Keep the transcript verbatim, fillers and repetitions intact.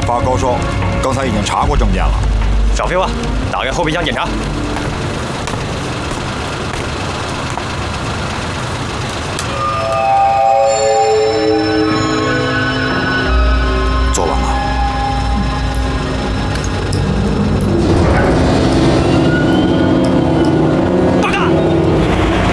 报告说，刚才已经查过证件了。 少废话，打开后备箱检查。